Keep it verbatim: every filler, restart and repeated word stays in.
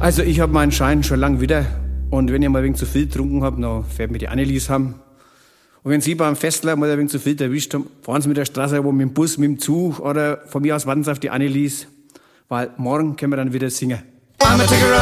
Also ich habe meinen Schein schon lang wieder und wenn ihr mal ein wenig zu viel getrunken habt, dann fährt mir die Annelies haben. Und wenn Sie beim Festler mal ein wenig zu viel erwischt haben, fahren Sie mit der Straße, wo mit dem Bus, mit dem Zug oder von mir aus warten Sie auf die Annelies, weil morgen können wir dann wieder singen. I'm a